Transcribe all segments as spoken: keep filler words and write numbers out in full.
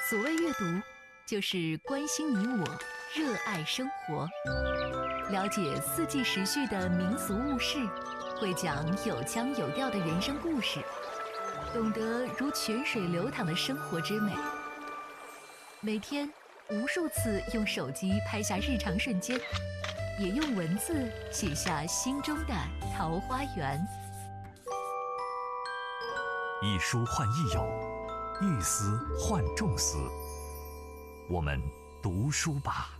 所谓阅读，就是关心你我，热爱生活，了解四季时序的民俗物事，会讲有腔有调的人生故事，懂得如泉水流淌的生活之美。每天无数次用手机拍下日常瞬间，也用文字写下心中的桃花源。 一书换一友，一思换众思。我们读书吧。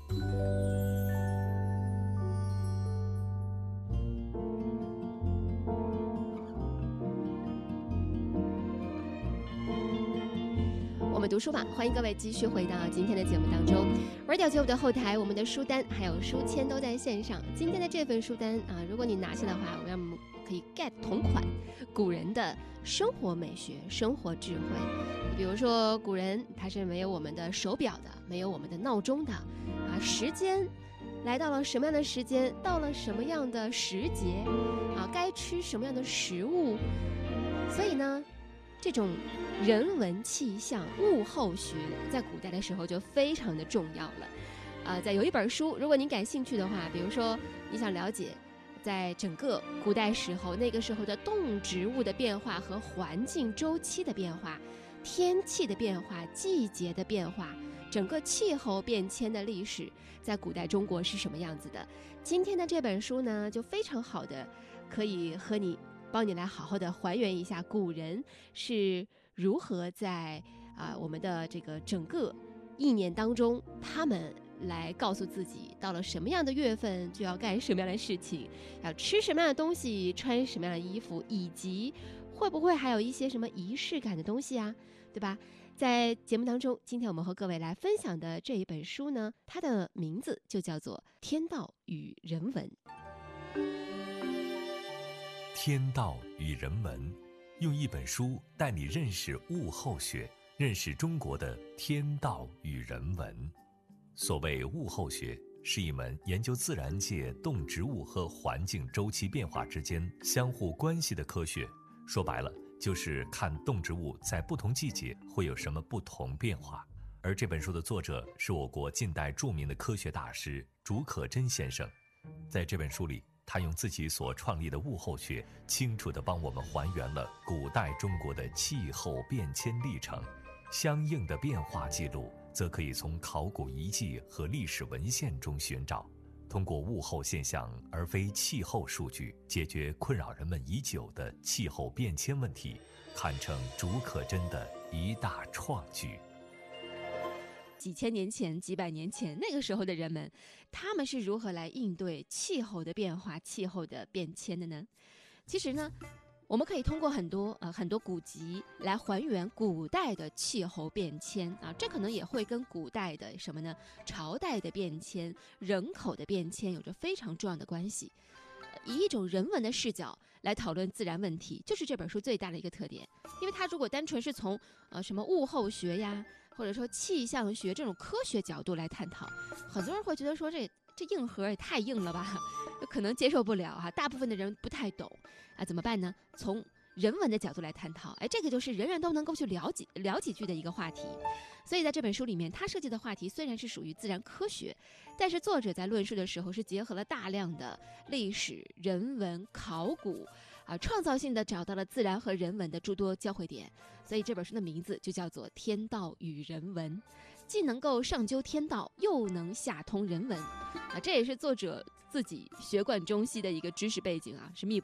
我们读书吧，欢迎各位继续回到今天的节目当中。Radio 九五的后台，我们的书单还有书签都在线上。今天的这份书单啊，如果你拿下的话，我们可以 get 同款古人的生活美学、生活智慧。比如说，古人他是没有我们的手表的，没有我们的闹钟的啊，时间来到了什么样的时间，到了什么样的时节啊，该吃什么样的食物，所以呢，这种人文气象、物候学在古代的时候就非常的重要了。呃，在有一本书，如果您感兴趣的话，比如说你想了解在整个古代时候那个时候的动植物的变化和环境周期的变化、天气的变化、季节的变化，整个气候变迁的历史在古代中国是什么样子的，今天的这本书呢就非常好的可以和你帮你来好好的还原一下古人是如何在啊、呃、我们的这个整个一年当中，他们来告诉自己到了什么样的月份就要干什么样的事情，要吃什么样的东西，穿什么样的衣服，以及会不会还有一些什么仪式感的东西啊，对吧？在节目当中，今天我们和各位来分享的这一本书呢，它的名字就叫做《天道与人文》。 天道与人文，用一本书带你认识物候学，认识中国的天道与人文。所谓物候学，是一门研究自然界动植物和环境周期变化之间相互关系的科学。说白了，就是看动植物在不同季节会有什么不同变化。而这本书的作者是我国近代著名的科学大师竺可桢先生。在这本书里，他用自己所创立的物候学，清楚地帮我们还原了古代中国的气候变迁历程。相应的变化记录则可以从考古遗迹和历史文献中寻找，通过物候现象而非气候数据，解决困扰人们已久的气候变迁问题，堪称竺可桢的一大创举。 几千年前、几百年前，那个时候的人们，他们是如何来应对气候的变化、气候的变迁的呢？其实呢，我们可以通过很多呃很多古籍来还原古代的气候变迁啊，这可能也会跟古代的什么呢？朝代的变迁、人口的变迁有着非常重要的关系。以一种人文的视角来讨论自然问题，就是这本书最大的一个特点。因为它如果单纯是从呃什么物候学呀，或者说气象学这种科学角度来探讨，很多人会觉得说这这硬核也太硬了吧，可能接受不了哈。大部分的人不太懂啊，怎么办呢？从人文的角度来探讨，哎，这个就是人人都能够去聊几聊几句的一个话题。所以在这本书里面，他设计的话题虽然是属于自然科学，但是作者在论述的时候是结合了大量的历史、人文、考古啊，创造性的找到了自然和人文的诸多交汇点。所以这本书的名字就叫做《天道与人文》，既能够上究天道，又能下通人文啊，这也是作者自己学贯中西的一个知识背景啊，是密不